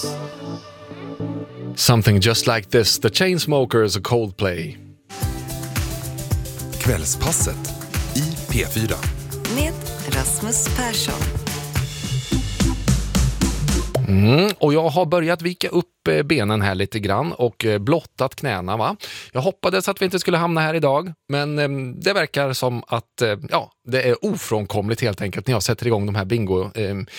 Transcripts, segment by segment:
Something Just Like This, The Chainsmokers och Coldplay. Kvällspasset i P4. Med Rasmus Persson. Och jag har börjat vika upp benen här lite grann och blottat knäna, va? Jag hoppades att vi inte skulle hamna här idag, men det verkar som att det är ofrånkomligt helt enkelt när jag sätter igång de här bingo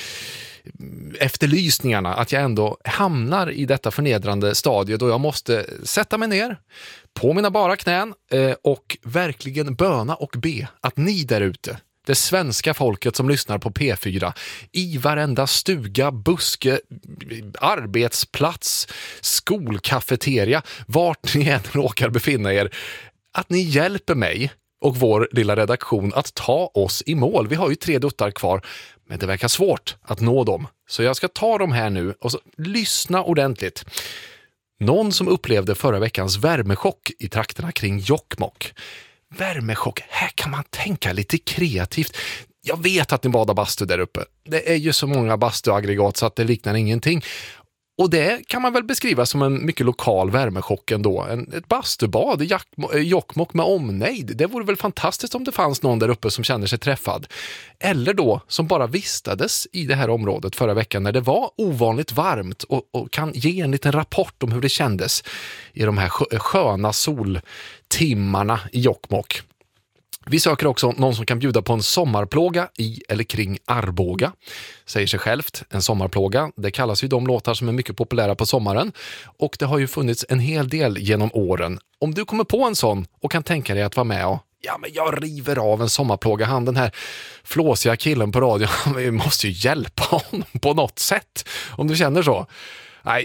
efterlysningarna, att jag ändå hamnar i detta förnedrande stadie då jag måste sätta mig ner på mina bara knän och verkligen böna och be att ni där ute, det svenska folket som lyssnar på P4, i varenda stuga, buske, arbetsplats, skolkafeteria, vart ni än råkar befinna er, att ni hjälper mig och vår lilla redaktion att ta oss i mål. Vi har ju 3 duttar kvar, men det verkar svårt att nå dem. Så jag ska ta dem här nu och så lyssna ordentligt. Någon som upplevde förra veckans värmechock i trakterna kring Jokkmokk. Värmechock, här kan man tänka lite kreativt. Jag vet att ni badar bastu där uppe. Det är ju så många bastuaggregat så att det liknar ingenting. Och det kan man väl beskriva som en mycket lokal värmechock ändå. Ett bastubad i Jokkmokk med omnejd. Det vore väl fantastiskt om det fanns någon där uppe som känner sig träffad. Eller då som bara vistades i det här området förra veckan när det var ovanligt varmt och kan ge en liten rapport om hur det kändes i de här sköna soltimmarna i Jokkmokk. Vi söker också någon som kan bjuda på en sommarplåga i eller kring Arboga. Säger sig självt, en sommarplåga. Det kallas ju de låtar som är mycket populära på sommaren. Och det har ju funnits en hel del genom åren. Om du kommer på en sån och kan tänka dig att vara med och men jag river av en sommarplåga. Han, den här flåsiga killen på radion, vi måste ju hjälpa honom på något sätt. Om du känner så. Nej,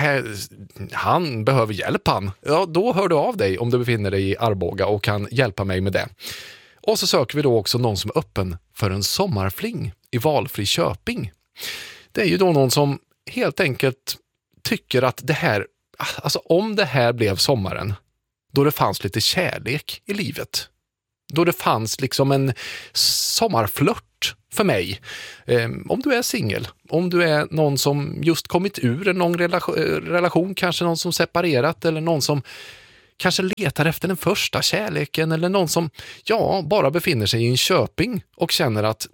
han behöver hjälp han. Ja, då hör du av dig om du befinner dig i Arboga och kan hjälpa mig med det. Och så söker vi då också någon som är öppen för en sommarfling i valfri Köping. Det är ju då någon som helt enkelt tycker att det här, alltså om det här blev sommaren, då det fanns lite kärlek i livet. Då det fanns liksom en sommarflört för mig. Om du är singel, om du är någon som just kommit ur en lång relation, kanske någon som separerat eller någon som kanske letar efter den första kärleken eller någon som bara befinner sig i en Köping och känner att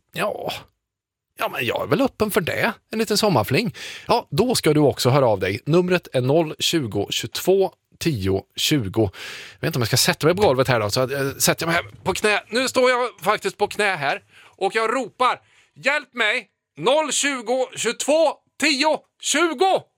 men jag är väl öppen för det, en liten sommarfling. Ja, då ska du också höra av dig. Numret är 020 22 10 20. Jag vet inte om jag ska sätta mig på golvet här då, så sätter jag mig här på knä. Nu står jag faktiskt på knä här och jag ropar: hjälp mig! 020 22 10 20!